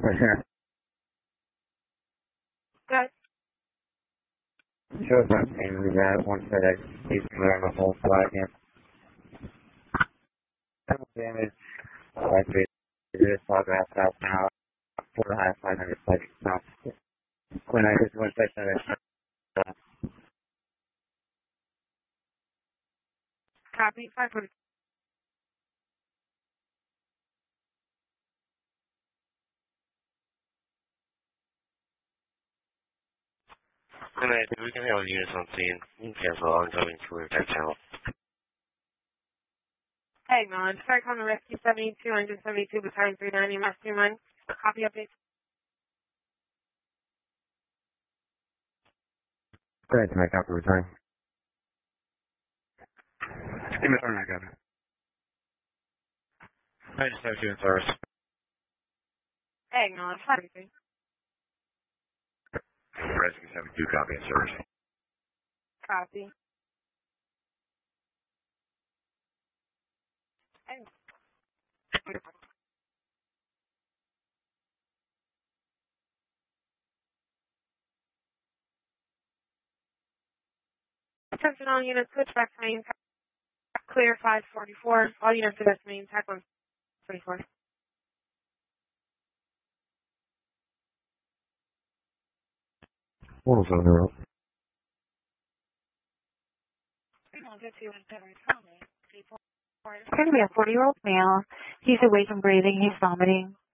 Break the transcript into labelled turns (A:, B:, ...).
A: Good.
B: Shows up and we got one set of he's clearing the whole flat again. Damage. Like we just talk about south now. 4 500 plates. No. When I just went to that.
A: Copy. 500.
C: Alright, we can handle units on scene. You can cancel ongoing career tech channel.
A: Hey, Mon. Start calling the Rescue 7272 Battalion 390, Mass 21. Copy update.
B: Go ahead to make up the return. Give me a turn, I got it.
C: I just have you in service.
A: Hey, Mon. 500.
C: Rescue 72, copy in service.
A: Copy. Hey. Attention all units, switch back to main. Clear 544. All units to this main. Tech 144.
B: What was on the road?
A: It's going to be a 40-year-old male. He's awake and breathing. He's vomiting.